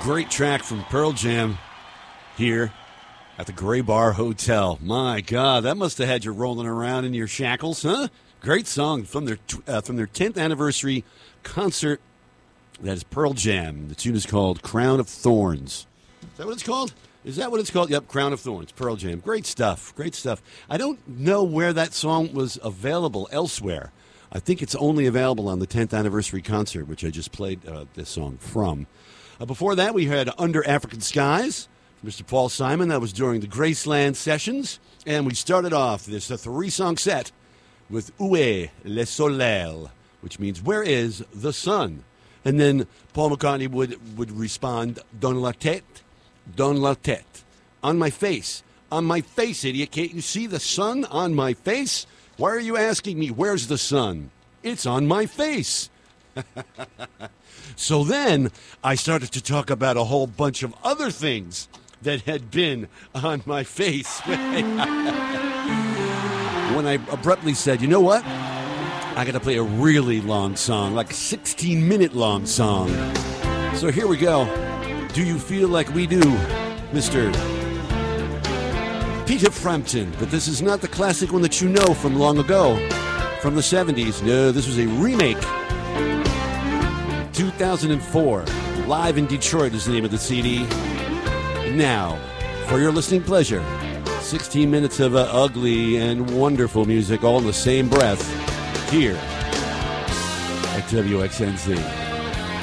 great track from Pearl Jam here at the Gray Bar Hotel. My God, that must have had you rolling around in your shackles, huh? Great song from their 10th anniversary concert. That is Pearl Jam. The tune is called Crown of Thorns. Is that what it's called? Is that what it's called? Yep, Crown of Thorns, Pearl Jam. Great stuff, great stuff. I don't know where that song was available elsewhere. I think it's only available on the 10th anniversary concert, which I just played this song from. Before that, we had Under African Skies, Mr. Paul Simon. That was during the Graceland sessions. And we started off this a three-song set with Où est le soleil, which means where is the sun? And then Paul McCartney would respond, Dans la tête, on my face. On my face, idiot. Can't you see the sun on my face? Why are you asking me, where's the sun? It's on my face. So then I started to talk about a whole bunch of other things that had been on my face. When I abruptly said, you know what? I got to play a really long song, like a 16-minute long song. So here we go. Do you feel like we do, Mr. Peter Frampton? But this is not the classic one that you know from long ago, from the 70s. No, this was a remake. 2004. Live in Detroit is the name of the CD. Now, for your listening pleasure, 16 minutes of ugly and wonderful music all in the same breath here at WXNZ.